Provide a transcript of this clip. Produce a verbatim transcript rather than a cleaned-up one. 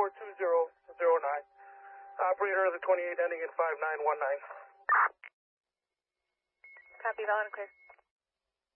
four two zero zero nine. Operator of the twenty-eight ending in five nine one nine. Copy, loud and clear.